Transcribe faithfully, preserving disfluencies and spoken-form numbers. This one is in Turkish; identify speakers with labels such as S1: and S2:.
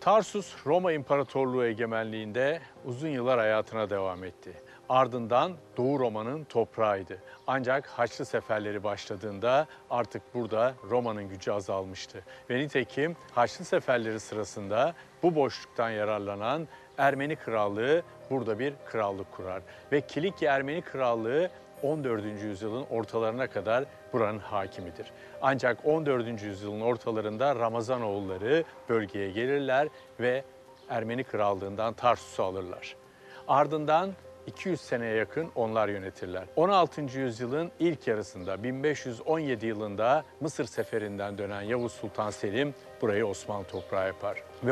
S1: Tarsus, Roma İmparatorluğu egemenliğinde uzun yıllar hayatına devam etti. Ardından Doğu Roma'nın toprağıydı. Ancak Haçlı seferleri başladığında artık burada Roma'nın gücü azalmıştı. Ve nitekim Haçlı seferleri sırasında bu boşluktan yararlanan Ermeni Krallığı burada bir krallık kurar. Ve Kilikya Ermeni Krallığı on dördüncü yüzyılın ortalarına kadar buranın hakimidir. Ancak on dördüncü yüzyılın ortalarında Ramazanoğulları bölgeye gelirler ve Ermeni Krallığından Tarsus'u alırlar. Ardından iki yüz seneye yakın onlar yönetirler. on altıncı yüzyılın ilk yarısında bin beş yüz on yedi yılında Mısır seferinden dönen Yavuz Sultan Selim burayı Osmanlı toprağı yapar. Ve